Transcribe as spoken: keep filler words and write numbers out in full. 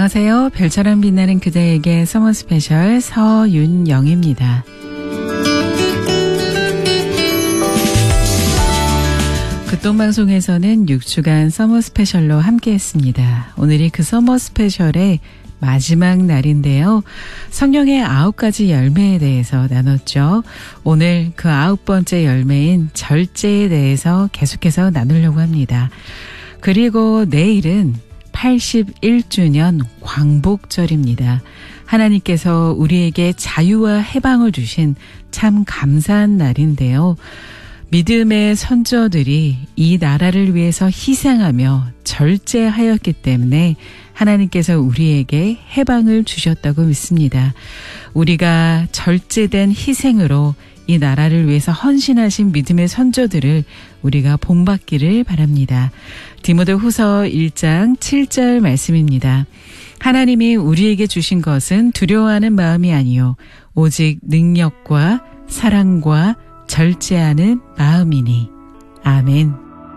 안녕하세요. 별처럼 빛나는 그대에게 서머 스페셜 서윤영입니다. 극동방송에서는 육 주간 서머 스페셜로 함께했습니다. 오늘이 그 서머 스페셜의 마지막 날인데요. 성령의 아홉 가지 열매에 대해서 나눴죠. 오늘 그 아홉 번째 열매인 절제에 대해서 계속해서 나누려고 합니다. 그리고 내일은 팔십일 주년 광복절입니다. 하나님께서 우리에게 자유와 해방을 주신 참 감사한 날인데요. 믿음의 선조들이 이 나라를 위해서 희생하며 절제하였기 때문에 하나님께서 우리에게 해방을 주셨다고 믿습니다. 우리가 절제된 희생으로 이 나라를 위해서 헌신하신 믿음의 선조들을 우리가 본받기를 바랍니다. 디모데후서 일 장 칠 절 말씀입니다. 하나님이 우리에게 주신 것은 두려워하는 마음이 아니요 오직 능력과 사랑과 절제하는 마음이니. 아멘.